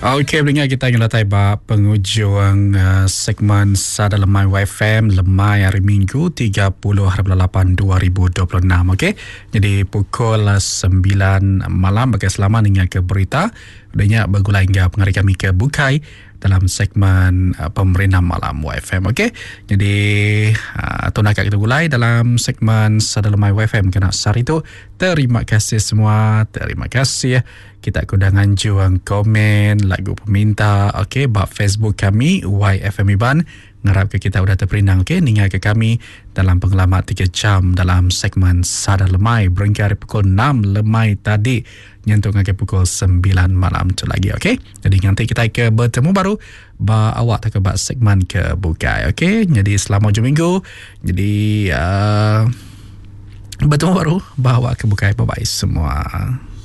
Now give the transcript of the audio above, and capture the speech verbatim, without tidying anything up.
Okey, pendengar kita ingin latai bab penghujung uh, segmen Sada Lemai Y F M Lemai hari Minggu tiga puluh hari lapan dua ribu dua puluh enam. Okey. Jadi pukul sembilan malam bagi selama dengan ke berita. Banyak bergulai hingga penghari kami ke Bukai dalam segmen uh, Pemerintah Malam Y F M. Okey. Jadi uh, tu nak kita gulai dalam segmen Sada Lemai Y F M kena sehari tu. Terima kasih semua. Terima kasih. Kita kundangan juang komen lagu peminta. Okey, bab Facebook kami Y F M Iban. Ngarap ke kita udah terperinang. Okey, ningal ke kami dalam pengalaman tiga jam dalam segmen Sada Lemai berhingga pukul enam lemai tadi nyentuh ke pukul sembilan malam tu lagi. Okey, jadi nanti kita ke bertemu baru ba awak tak ke bab segmen ke Bukai. Okey, jadi selamat hujung minggu. Jadi uh, bertemu baru bawa ke Bukai. Bye bye semua.